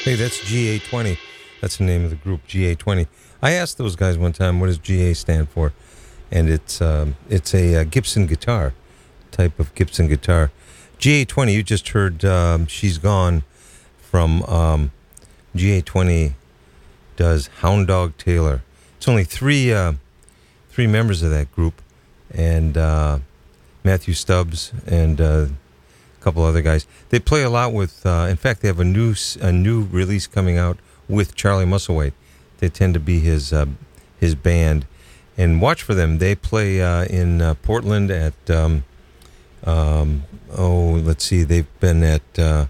Hey, that's GA20. That's the name of the group, GA20. I asked those guys one time, what does GA stand for? And it's a Gibson guitar, type of Gibson guitar. GA20, you just heard She's Gone from GA20 does Hound Dog Taylor. It's only three members of that group, and Matthew Stubbs and a couple other guys. They play a lot with. In fact, they have a new release coming out with Charlie Musselwhite. They tend to be his band, and watch for them. They play in Portland at. Let's see. They've been at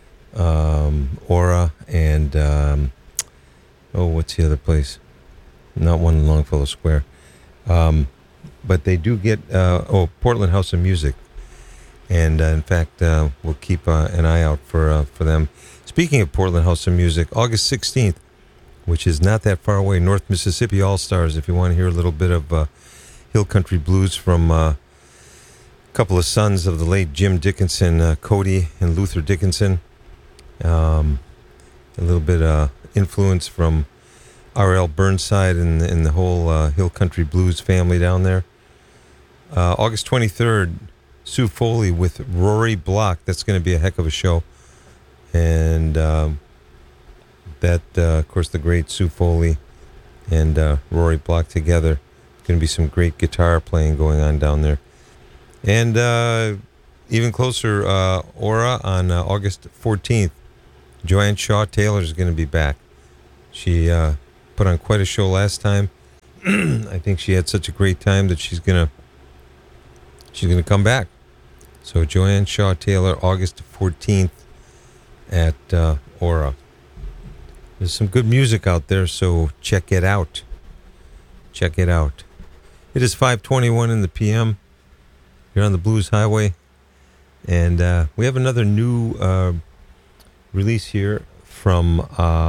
Aura and what's the other place? Not one in Longfellow Square. But they do get Portland House of Music, and in fact we'll keep an eye out for them. Speaking of Portland House of Music, August 16th, which is not that far away, North Mississippi All Stars. If you want to hear a little bit of hill country blues from a couple of sons of the late Jim Dickinson, Cody and Luther Dickinson, a little bit influence from R.L. Burnside and the whole hill country blues family down there. August 23rd, Sue Foley with Rory Block. That's going to be a heck of a show. And that, of course, the great Sue Foley and Rory Block together. It's going to be some great guitar playing going on down there. And even closer, Aura on August 14th, Joanne Shaw Taylor is going to be back. She put on quite a show last time. I think she had such a great time that she's gonna come back. So Joanne Shaw Taylor, August 14th at Aura. There's some good music out there, so check it out. Check it out. It is 5:21 in the PM. You're on the Blues Highway, and we have another new release here from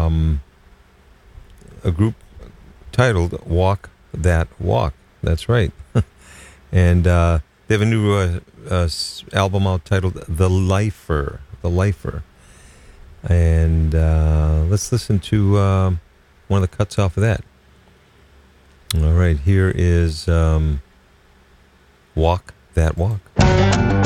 a group titled Walk That Walk. That's right. And they have a new album out titled The Lifer. The Lifer. And let's listen to one of the cuts off of that. All right, here is Walk That Walk.